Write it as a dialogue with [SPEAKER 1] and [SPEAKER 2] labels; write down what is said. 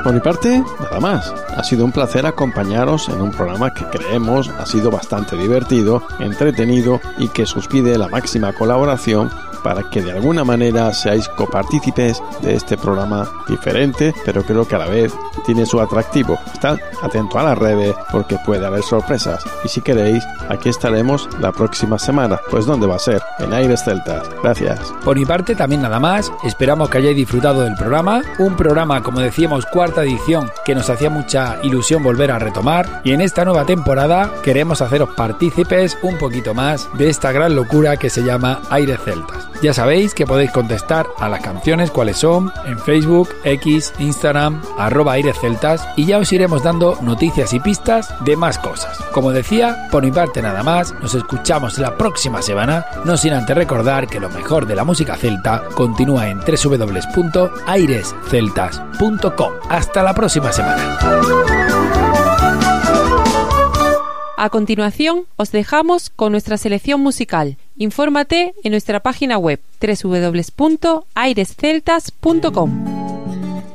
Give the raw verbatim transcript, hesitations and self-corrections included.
[SPEAKER 1] Por mi parte, nada más. Ha sido un placer acompañaros en un programa que creemos ha sido bastante divertido, entretenido y que os pide la máxima colaboración para que de alguna manera seáis copartícipes de este programa diferente, pero creo que a la vez tiene su atractivo. Estad atento a las redes porque puede haber sorpresas. Y si queréis, aquí estaremos la próxima semana. Pues ¿dónde va a ser? En Aires Celtas. Gracias.
[SPEAKER 2] Por mi parte también nada más. Esperamos que hayáis disfrutado del programa. Un programa, como decíamos, cuarta edición, que nos hacía mucha ilusión volver a retomar. Y en esta nueva temporada queremos haceros partícipes un poquito más de esta gran locura que se llama Aires Celtas. Ya sabéis que podéis contestar a las canciones cuáles son en Facebook, X, Instagram, arroba Aires Celtas, y ya os iremos dando noticias y pistas de más cosas. Como decía, por mi parte nada más, nos escuchamos la próxima semana, no sin antes recordar que lo mejor de la música celta continúa en doble u doble u doble u punto aires celtas punto com. Hasta la próxima semana.
[SPEAKER 3] A continuación, os dejamos con nuestra selección musical. Infórmate en nuestra página web doble u doble u doble u punto aires celtas punto com.